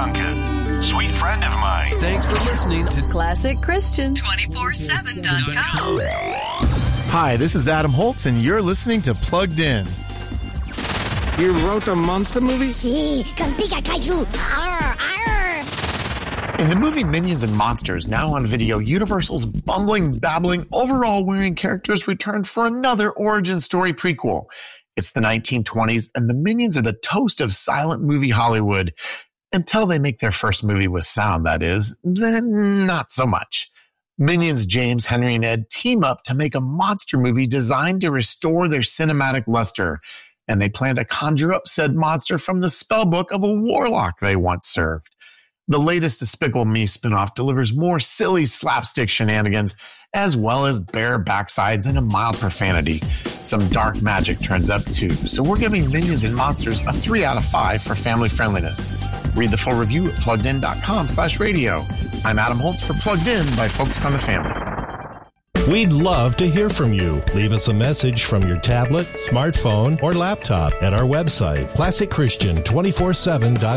Duncan, sweet friend of mine. Thanks for listening to Classic Christian 247.com. Hi, this is Adam Holtz, and you're listening to Plugged In. You wrote a monster movie? Sí, con pica kaiju. Arr, arr. In the movie Minions and Monsters, now on video, Universal's bumbling, babbling, overall-wearing characters return for another origin story prequel. It's the 1920s, and the Minions are the toast of silent movie Hollywood. Until they make their first movie with sound, that is. Then not so much. Minions James, Henry, and Ed team up to make a monster movie designed to restore their cinematic luster. And they plan to conjure up said monster from the spellbook of a warlock they once served. The latest Despicable Me spinoff delivers more silly slapstick shenanigans, as well as bare backsides and a mild profanity. Some dark magic turns up too, so we're giving Minions and Monsters a 3 out of 5 for family friendliness. Read the full review at pluggedin.com/radio. I'm Adam Holtz for Plugged In by Focus on the Family. We'd love to hear from you. Leave us a message from your tablet, smartphone, or laptop at our website, classicchristian247.com.